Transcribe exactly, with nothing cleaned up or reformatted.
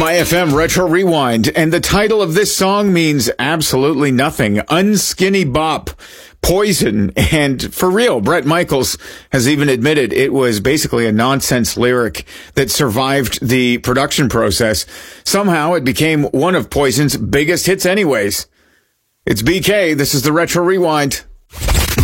My F M Retro Rewind, and the title of this song means absolutely nothing. Unskinny Bop, Poison, and for real, Bret Michaels has even admitted it was basically a nonsense lyric that survived the production process. Somehow it became one of Poison's biggest hits anyways. It's B K, this is the Retro Rewind.